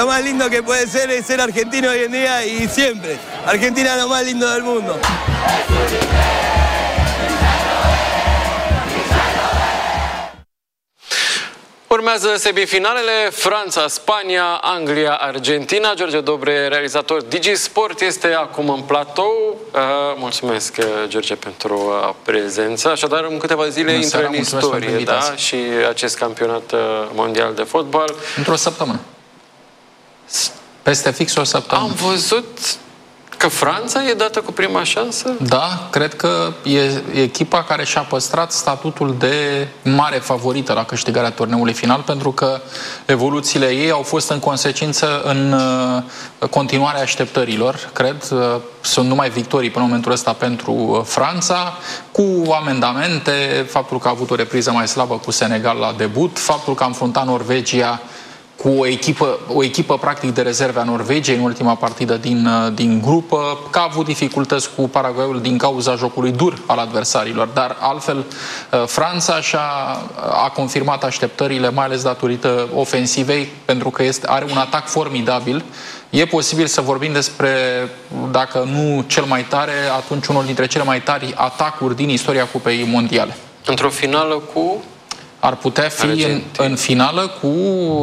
Lo más lindo que puede ser es ser argentino hoy en día y siempre. Argentina es lo más lindo del mundo. Urmează semifinalele, Franța, Spania, Anglia, Argentina. George Dobre, realizator DigiSport, este acum în platou. Mulțumesc, George, pentru prezență. Așadar, în câteva zile intră în istorie, da? Și acest campionat mondial de fotbal. Într-o săptămână. Peste fix o săptămână. Am văzut că Franța e dată cu prima șansă? Da, cred că e echipa care și-a păstrat statutul de mare favorită la câștigarea turneului final, pentru că evoluțiile ei au fost în consecință în continuarea așteptărilor, cred. Sunt numai victorii până în momentul ăsta pentru Franța, cu amendamente, faptul că a avut o repriză mai slabă cu Senegal la debut, faptul că a înfruntat Norvegia cu o echipă practic de rezerve a Norvegiei în ultima partidă din grupă, că a avut dificultăți cu Paraguayul din cauza jocului dur al adversarilor, dar altfel Franța a confirmat așteptările, mai ales datorită ofensivei, pentru că are un atac formidabil. E posibil să vorbim despre, dacă nu cel mai tare, atunci unul dintre cele mai tari atacuri din istoria Cupei Mondiale. Într-o finală cu... Ar putea fi în finală cu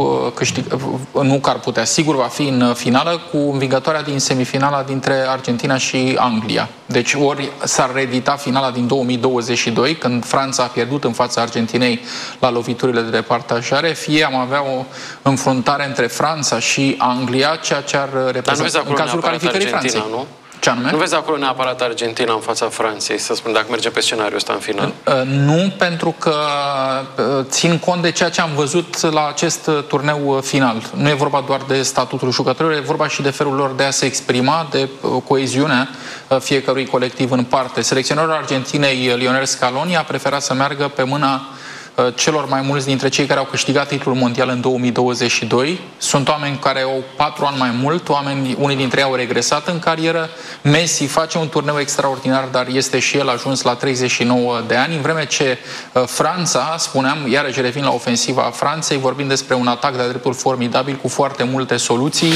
nu că ar putea, sigur va fi în finală cu învingătoarea din semifinala dintre Argentina și Anglia. Deci ori s-ar reedita finala din 2022, când Franța a pierdut în fața Argentinei la loviturile de departajare, fie am avea o înfruntare între Franța și Anglia, ceea ce ar reprezenta în cazul calificării Franței. Nu? Ce anume? Nu vezi acolo neapărat Argentina în fața Franței, să spun, dacă merge pe scenariul ăsta în final? Nu, pentru că țin cont de ceea ce am văzut la acest turneu final. Nu e vorba doar de statutul jucătorilor, e vorba și de felul lor de a se exprima, de coeziunea fiecărui colectiv în parte. Selecționerul Argentinei, Lionel Scaloni, a preferat să meargă pe mâna celor mai mulți dintre cei care au câștigat titlul mondial în 2022. Sunt oameni care au 4 ani mai mult, unii dintre ei au regresat în carieră. Messi face un turneu extraordinar, dar este și el ajuns la 39 de ani, în vreme ce Franța, spuneam, iarăși revin la ofensiva Franței, vorbim despre un atac de-a dreptul formidabil cu foarte multe soluții.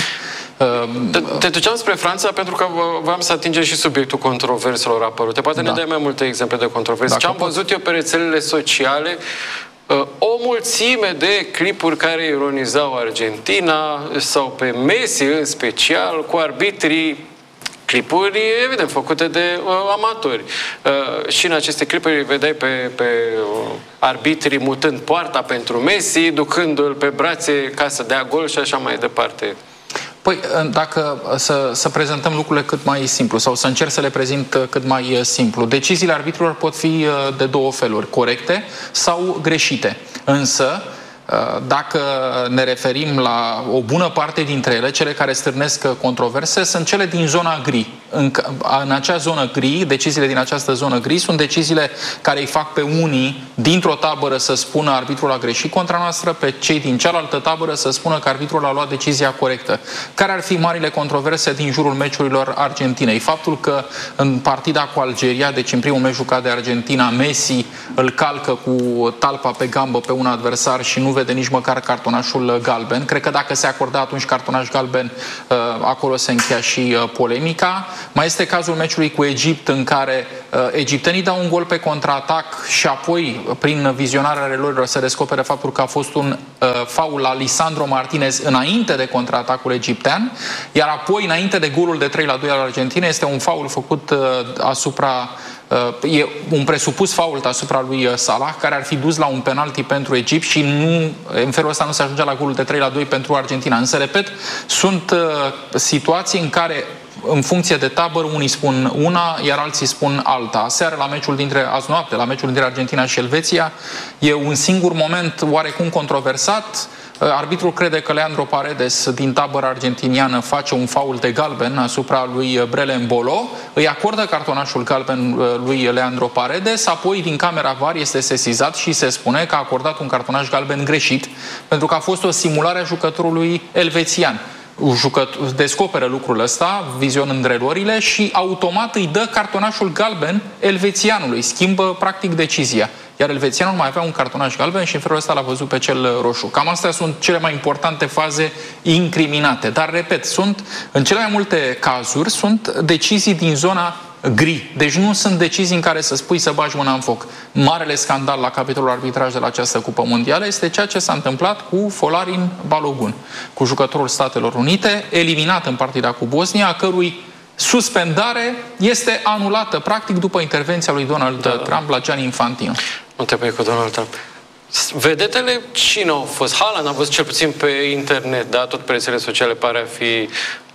Te duceam spre Franța pentru că v-am să atingem și subiectul controverselor apărute. Poate ne dai mai multe exemple de controverse. Ce am văzut eu pe rețelele sociale, o mulțime de clipuri care ironizau Argentina sau pe Messi în special, cu arbitrii, clipuri, evident, făcute de amatori. Și în aceste clipuri vedeai pe arbitrii mutând poarta pentru Messi, ducându-l pe brațe ca să dea gol și așa mai departe. Păi, dacă să prezentăm lucrurile cât mai simplu sau să încerc să le prezint cât mai simplu, deciziile arbitrilor pot fi de două feluri, corecte sau greșite. Însă, dacă ne referim la o bună parte dintre ele, cele care stârnesc controverse, sunt cele din zona gri. În acea zonă gri, deciziile din această zonă gri sunt deciziile care îi fac pe unii dintr-o tabără să spună arbitrul a greșit contra noastră, pe cei din cealaltă tabără să spună că arbitrul a luat decizia corectă. Care ar fi marile controverse din jurul meciurilor Argentinei? Faptul că în partida cu Algeria, deci în primul meci jucat de Argentina, Messi îl calcă cu talpa pe gambă pe un adversar și nu vede nici măcar cartonașul galben. Cred că dacă se acorda atunci cartonaș galben, acolo se încheia și polemica. Mai este cazul meciului cu Egipt, în care egiptenii dau un gol pe contraatac și apoi, prin vizionarea relorilor, se descoperă faptul că a fost un faul la Lisandro Martinez înainte de contraatacul egiptean, iar apoi, înainte de golul de 3-2 al Argentinei, este un faul făcut asupra e un presupus fault asupra lui Salah, care ar fi dus la un penalti pentru Egipt și în felul ăsta nu se ajungea la golul de 3-2 pentru Argentina. Însă, repet, sunt situații în care, în funcție de tabără, unii spun una, iar alții spun alta. Aseară, azi noapte, la meciul dintre Argentina și Elveția, e un singur moment oarecum controversat. Arbitrul crede că Leandro Paredes, din tabăra argentiniană, face un faul de galben asupra lui Brele Embolo, îi acordă cartonașul galben lui Leandro Paredes, apoi din camera VAR este sesizat și se spune că a acordat un cartonaș galben greșit, pentru că a fost o simulare a jucătorului elvețian. descoperă lucrul ăsta, vizionând erorile și automat îi dă cartonașul galben elvețianului, schimbă practic decizia. Iar elvețianul mai avea un cartonaș galben și în felul ăsta l-a văzut pe cel roșu. Cam astea sunt cele mai importante faze incriminate. Dar, repet, în cele mai multe cazuri sunt decizii din zona gri. Deci nu sunt decizii în care să spui să bagi mâna în foc. Marele scandal la capitolul arbitraj de la această Cupă Mondială este ceea ce s-a întâmplat cu Folarin Balogun, cu jucătorul Statelor Unite, eliminat în partida cu Bosnia, a cărui suspendare este anulată, practic, după intervenția lui Donald Trump la Gianni Infantino. Nu te pui cu Donald Trump. Vedetele cine au fost? Haaland a văzut cel puțin pe internet, da? Tot pe rețelele sociale pare a fi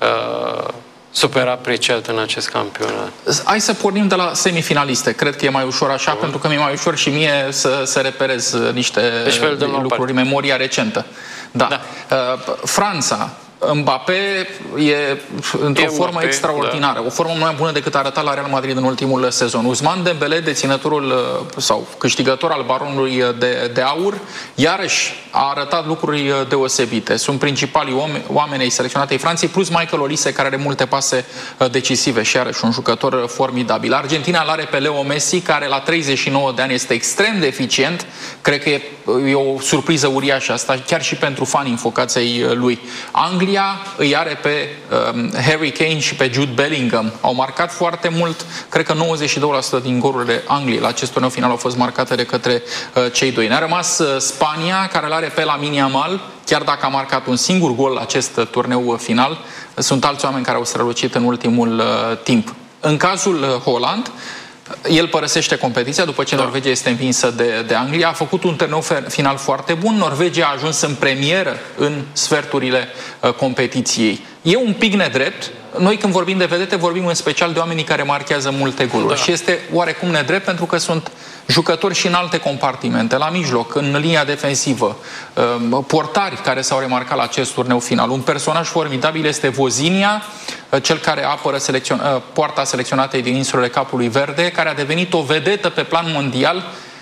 super apreciat în acest campionat. Hai să pornim de la semifinaliste. Cred că e mai ușor așa, pentru că mi-e mai ușor și mie să reperez niște lucruri, memoria recentă. Da. Franța, Mbappé e într-o formă extraordinară, o formă mai bună decât a arătat la Real Madrid în ultimul sezon. Ousmane Dembélé, deținătorul sau câștigător al baronului de aur, iarăși a arătat lucruri deosebite. Sunt principalii oameni ai selecționatei Franței, plus Michael Olise, care are multe pase decisive și iarăși un jucător formidabil. Argentina l-are pe Leo Messi, care la 39 de ani este extrem de eficient. Cred că e o surpriză uriașă asta, chiar și pentru fanii înfocați ai lui. Anglia îi are pe Harry Kane și pe Jude Bellingham. Au marcat foarte mult, cred că 92% din golurile Angliei la acest turneu final au fost marcate de către cei doi. Ne-a rămas Spania, care l-are pe Lamine Yamal, chiar dacă a marcat un singur gol la acest turneu final. Sunt alți oameni care au strălucit în ultimul timp. În cazul Holland, el părăsește competiția după ce Norvegia este învinsă de Anglia. A făcut un turneu final foarte bun. Norvegia a ajuns în premieră în sferturile competiției. E un pic nedrept. Noi când vorbim de vedete, vorbim în special de oamenii care marchează multe goluri. Și este oarecum nedrept pentru că sunt jucători și în alte compartimente, la mijloc, în linia defensivă, portari care s-au remarcat la acest turneu final. Un personaj formidabil este Vozinia, cel care apără poarta selecționatei din insulele Capului Verde, care a devenit o vedetă pe plan mondial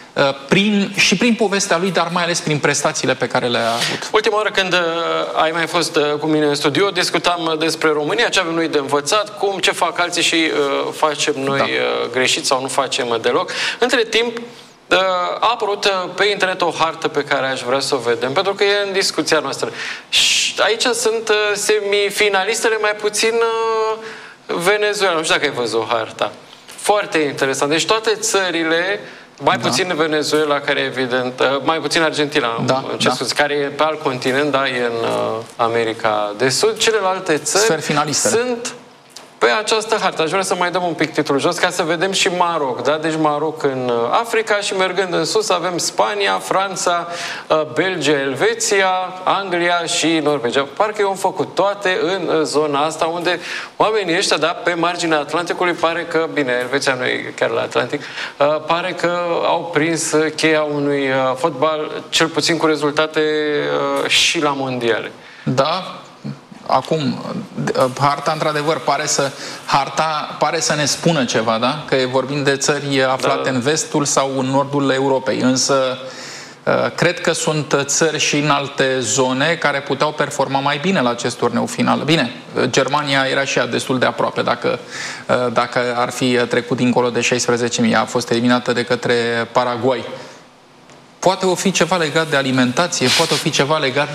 prin povestea lui, dar mai ales prin prestațiile pe care le-a avut. Ultima oară când ai mai fost cu mine în studio, discutam despre România, ce avem noi de învățat, ce fac alții și facem noi greșit sau nu facem deloc. Între timp, a apărut pe internet o hartă pe care aș vrea să o vedem, pentru că e în discuția noastră. Și aici sunt semifinalistele, mai puțin Venezuela. Nu știu dacă ai văzut harta. Foarte interesant. Deci toate țările, mai puțin Venezuela, care evident, mai puțin Argentina, care e pe alt continent, e în America de Sud. Celelalte țări sunt pe această hartă. Aș vrea să mai dăm un pic titlul jos ca să vedem și Maroc, da? Deci Maroc în Africa și mergând în sus avem Spania, Franța, Belgia, Elveția, Anglia și Norvegia. Parcă eu am făcut toate în zona asta unde oamenii ăștia, pe marginea Atlanticului, pare că, bine, Elveția nu e chiar la Atlantic, pare că au prins cheia unui fotbal, cel puțin cu rezultate și la mondiale. Da. Acum, harta, într-adevăr, pare să ne spună ceva, da? Că vorbim de țări aflate în vestul sau în nordul Europei, însă cred că sunt țări și în alte zone care puteau performa mai bine la acest turneu final. Bine, Germania era și ea destul de aproape, dacă ar fi trecut dincolo de 16.000, a fost eliminată de către Paraguay. Poate o fi ceva legat de alimentație, poate o fi ceva legat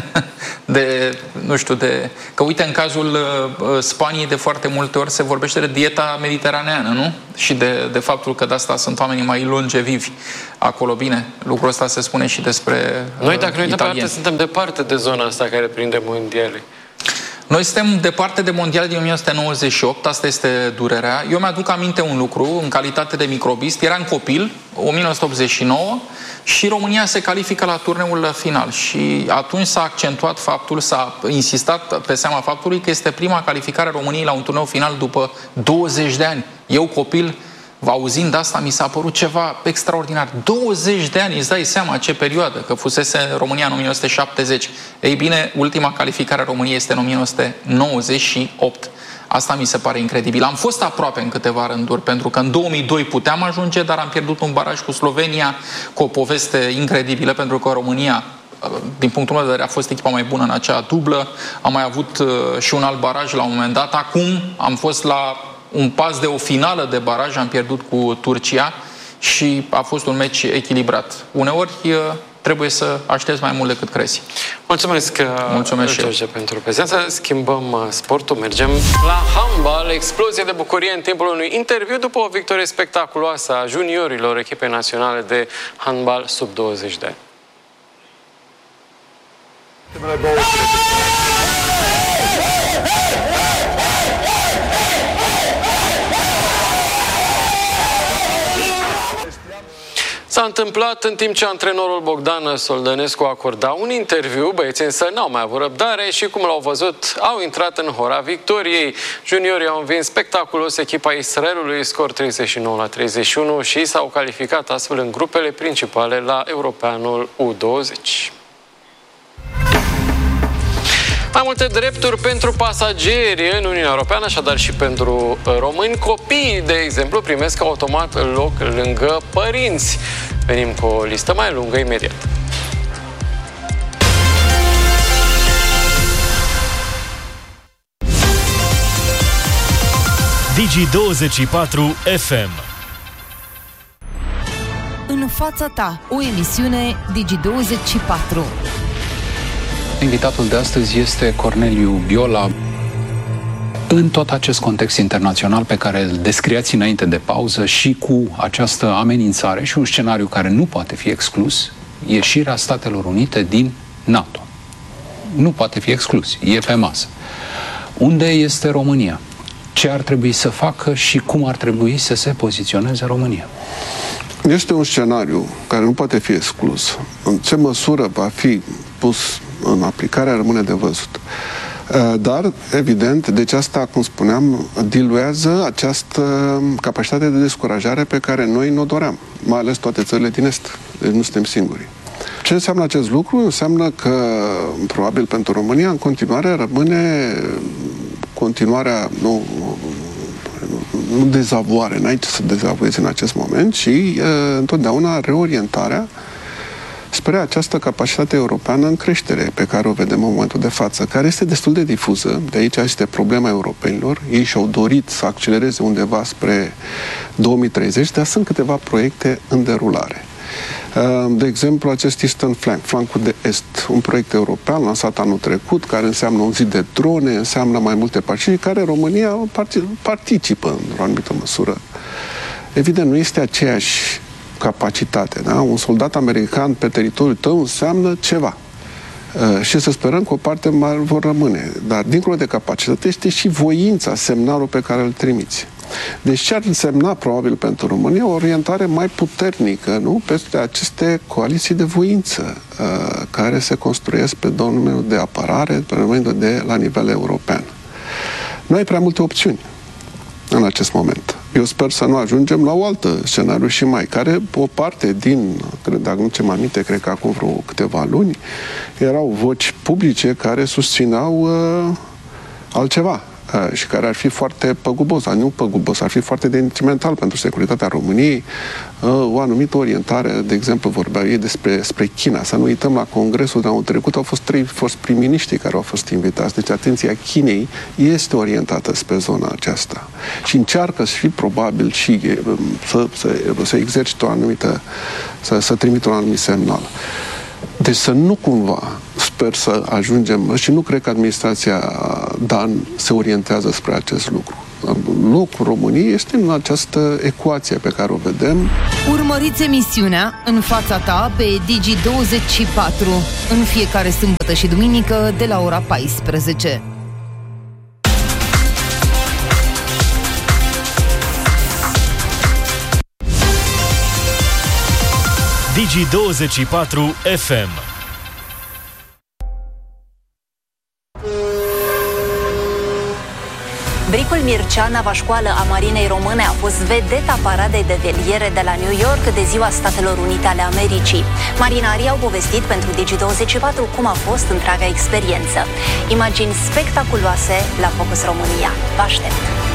Că uite, în cazul Spaniei de foarte multe ori se vorbește de dieta mediteraneană, nu? Și de faptul că de asta sunt oamenii mai longevivi acolo. Bine, lucrul ăsta se spune și despre noi, dacă noi departe, suntem departe de zona asta care prinde mondiale. Noi suntem departe de mondiale din 1998, asta este durerea. Eu mi-aduc aminte un lucru, în calitate de microbist, eram copil, 1989, și România se califică la turneul final. Și atunci s-a accentuat faptul, s-a insistat pe seama faptului că este prima calificare a României la un turneu final după 20 de ani. Eu, copil, auzind asta, mi s-a părut ceva extraordinar. 20 de ani, îți dai seama ce perioadă, că fusese România în 1970. Ei bine, ultima calificare a României este în 1998. Asta mi se pare incredibil. Am fost aproape în câteva rânduri, pentru că în 2002 puteam ajunge, dar am pierdut un baraj cu Slovenia, cu o poveste incredibilă, pentru că România din punctul meu de vedere, a fost echipa mai bună în acea dublă. Am mai avut și un alt baraj la un moment dat. Acum am fost la un pas de o finală de baraj, am pierdut cu Turcia și a fost un meci echilibrat. Uneori trebuie să aștepți mai mult decât crezi. Mulțumesc, George, pentru prezență. Schimbăm sportul, mergem la handbal. Explozie de bucurie în timpul unui interviu după o victorie spectaculoasă a juniorilor echipei naționale de handbal sub 20 de ani. S-a întâmplat în timp ce antrenorul Bogdan Soldănescu acorda un interviu, băieții însă n-au mai avut răbdare și, cum l-au văzut, au intrat în hora victoriei. Juniorii au învins spectaculos echipa Israelului, scor 39-31 și s-au calificat astfel în grupele principale la Europeanul U20. Mai multe drepturi pentru pasageri în Uniunea Europeană, așadar și pentru români. Copiii, de exemplu, primesc automat loc lângă părinți. Venim cu o listă mai lungă imediat. Digi24 FM. În fața ta, o emisiune Digi24. Invitatul de astăzi este Corneliu Biola. În tot acest context internațional pe care îl descriați înainte de pauză și cu această amenințare și un scenariu care nu poate fi exclus, ieșirea Statelor Unite din NATO. Nu poate fi exclus, e pe masă. Unde este România? Ce ar trebui să facă și cum ar trebui să se poziționeze România? Este un scenariu care nu poate fi exclus. În ce măsură va fi pus în aplicare rămâne de văzut. Dar, evident, deci asta, cum spuneam, diluează această capacitate de descurajare pe care noi ne-o doream, mai ales toate țările din Est. Deci nu suntem singuri. Ce înseamnă acest lucru? Înseamnă că, probabil pentru România, în continuare rămâne continuarea, nu dezavoare, n-ai ce să dezavoiezi în acest moment, ci întotdeauna reorientarea spre această capacitate europeană în creștere pe care o vedem în momentul de față, care este destul de difuză. De aici este problema europenilor. Ei și-au dorit să accelereze undeva spre 2030, dar sunt câteva proiecte în derulare. De exemplu, acest Eastern Flank, flancul de est, un proiect european lansat anul trecut, care înseamnă un zid de drone, înseamnă mai multe partide, care România participă într-o anumită măsură. Evident, nu este aceeași capacitate, da? Un soldat american pe teritoriul tău înseamnă ceva. Și să sperăm că o parte mai vor rămâne. Dar, dincolo de capacitate, este și voința, semnalul pe care îl trimiți. Deci ce ar însemna, probabil, pentru România, o orientare mai puternică, nu? Peste aceste coaliții de voință care se construiesc pe domeniul de apărare, pe domeniul la nivel european. Nu ai prea multe opțiuni în acest moment. Eu sper să nu ajungem la o altă scenariu și mai, care o parte din, dacă nu ce mă aminte, cred că acum vreo câteva luni, erau voci publice care susțineau altceva și care ar fi foarte păgubos, nu păgubos, ar fi foarte detrimental pentru securitatea României, o anumită orientare, de exemplu, vorbeau ei despre China. Să nu uităm, la Congresul de anul trecut au fost 3 prim-miniștri care au fost invitați. Deci atenția Chinei este orientată spre zona aceasta și încearcă și probabil și să exercite o anumită, să trimită un anumit semnal. Deci să nu cumva, sper să ajungem, și nu cred că administrația Dan se orientează spre acest lucru. Locul României este în această ecuație pe care o vedem. Urmăriți emisiunea În fața ta pe Digi24 în fiecare sâmbătă și duminică de la ora 14. Digi24 FM. Bricul Mircea, nava școală a Marinei Române, a fost vedeta paradei de veliere de la New York de Ziua Statelor Unite ale Americii. Marinarii au povestit pentru Digi24 cum a fost întreaga experiență. Imagini spectaculoase la Focus România. Vă aștept!